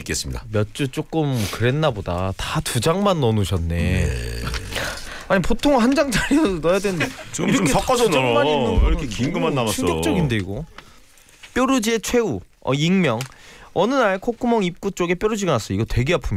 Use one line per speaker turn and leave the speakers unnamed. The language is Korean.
있겠습니다.
몇 주 조금 그랬나 보다. 다 2장만 넣어놓으셨네.
네.
아니 보통 한 장짜리도 넣어야 되는데
좀 섞어서 넣어. 왜 이렇게 긴 것만 남았어?
충격적인데 이거. 뾰루지의 최후. 익명. 어느 날 콧구멍 입구 쪽에 뾰루지가 났어. 이거 되게 아픕니다.